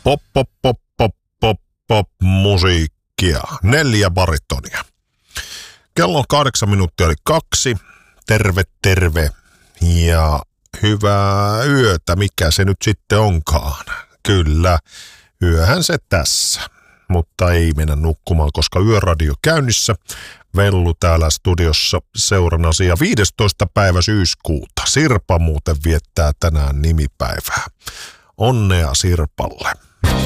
Pop, pop, pop, pop, pop, pop, musiikkia. 4 baritonia. Kello on 8 minuuttia eli 2. Terve, terve. Ja hyvää yötä, mikä se nyt sitten onkaan. Kyllä, yöhän se tässä. Mutta ei mennä nukkumaan, koska yöradio käynnissä. Vellu täällä studiossa seurannasi ja 15. päivä syyskuuta. Sirpa muuten viettää tänään nimipäivää. Onnea Sirpalle.